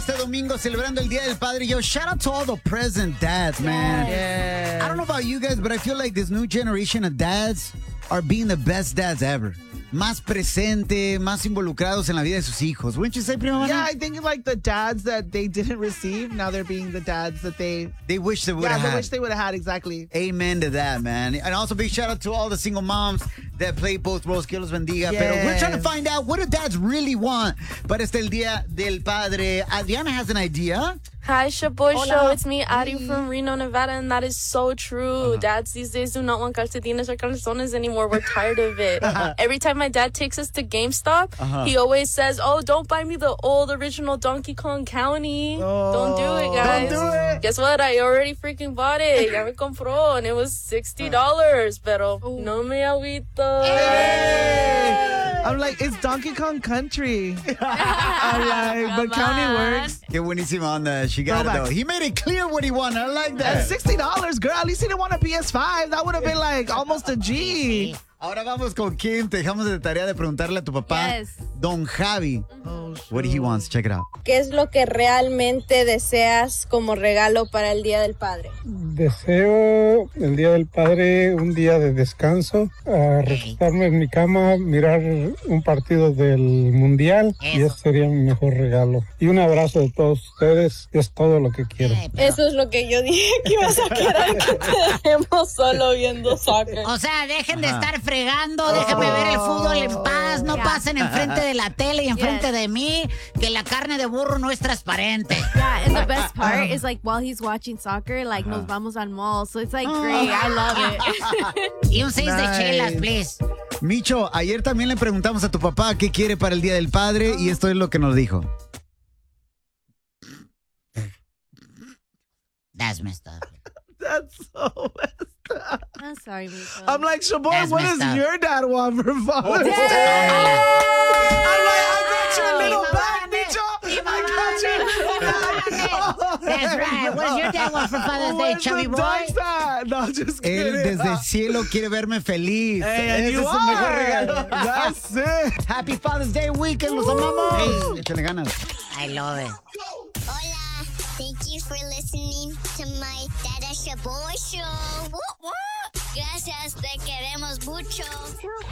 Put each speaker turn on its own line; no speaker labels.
este domingo celebrando el Día del Padre. Yo, shout out to all the present dads, man.
Yeah.
I don't know about you guys, but I feel like this new generation of dads are being the best dads ever. Más presente, más involucrados en la vida de sus hijos. Wouldn't you say, Prima Mana?
Yeah, I think like the dads that they didn't receive, now they're being the dads that they
wish they would have
they
had.
wish they would have had, exactly.
Amen to that, man. And also big shout out to all the single moms that play both roles. Que los bendiga.
Yes.
Pero we're trying to find out, what do dads really want para este el Día del Padre? Adriana has an idea.
Hi, Shaboy
Hola.
Show. It's me, Ari from Reno, Nevada, and that is so true. Dads these days do not want calcetines or calzones anymore. We're tired of it. Every time my dad takes us to GameStop, he always says, "Oh, don't buy me the old original Donkey Kong County. Don't do it, guys."
Don't do it.
Guess what? I already freaking bought it. Ya me compró, and it was $60. Pero no me agüito.
I'm like, it's Donkey Kong Country. I'm like, but County works.
Qué buenísima onda. She got it,
Throwback.
though. He made it clear what he wanted. I like
And
that.
$60, girl. At least he didn't want a PS5. That would have been like almost a G.
Ahora vamos con Kim. Te dejamos de tarea de preguntarle a tu papá,
Yes.
Don Javi, what he wants. Check it out.
¿Qué es lo que realmente deseas como regalo para el Día del Padre?
Deseo el Día del Padre un día de descanso, recostarme en mi cama, mirar un partido del Mundial y ese sería mi mejor regalo. Y un abrazo de todos ustedes, es todo lo que quiero.
Eso es lo que yo dije que ibas a quedar, que te dejemos solo viendo soccer.
O sea, dejen de estar fregando, déjenme ver el fútbol en paz, no pasen enfrente de la tele y enfrente de mí, que la carne de burro no es transparente.
Yeah, and the best part is like while he's watching soccer, like nos vamos al mall. So it's like great. I love it.
Y un 6 de chelas, please.
Micho, ayer también le preguntamos a tu papá qué quiere para el Día del Padre y esto es lo que nos dijo.
That's messed up.
That's so messed up.
I'm sorry, Micho.
I'm like, Shaboy,
That's
what
messed
does
up.
your dad want for Father's Day? I'm like, I got you a little bag, Micho. I got you a little bag.
That's right. What does your dad want for Father's Day,
Where's
chubby
the
boy?
ducks at? No, just
Él
kidding.
desde el cielo quiere verme feliz.
Hey, and
Ese
you
es el mejor
are.
regalo.
That's it.
Happy Father's Day weekend, los amamos. Hey, échale ganas.
I love it.
Hola, thank you for listening to my Dada Shaboy Show. Gracias, te queremos mucho.